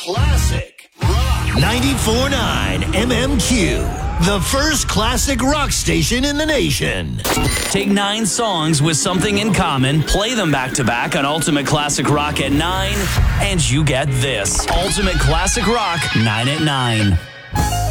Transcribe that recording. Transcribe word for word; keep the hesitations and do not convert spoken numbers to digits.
Classic Rock. ninety-four point nine M M Q. The first classic rock station in the nation. Take nine songs with something in common, play them back to back on Ultimate Classic Rock at nine, and you get this. Ultimate Classic Rock, nine at nine.